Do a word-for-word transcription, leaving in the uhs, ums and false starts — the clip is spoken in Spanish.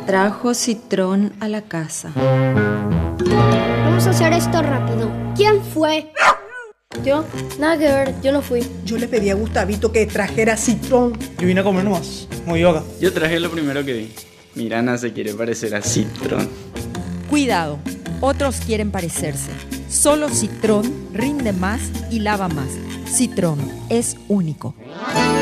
trajo Citrón a la casa. Vamos a hacer esto rápido. ¿Quién fue? Yo, nada que ver, yo no fui. Yo le pedí a Gustavito que trajera Citrón. Yo vine a comer nomás, como yo acá. Yo traje lo primero que vi. Mirana se quiere parecer a Citrón. Cuidado, otros quieren parecerse. Solo Citrón rinde más y lava más. Citrón es único.